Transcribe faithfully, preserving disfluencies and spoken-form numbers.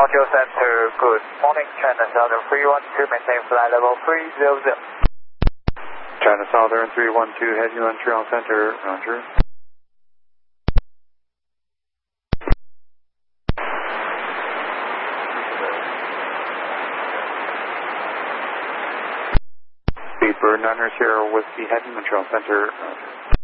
Montreal Center, good morning. China Southern three one two, maintain flight level three zero zero. China Southern three one two, heading Montreal Center, roger. Bird niner Sierra Whiskey, heading Montreal Center, roger.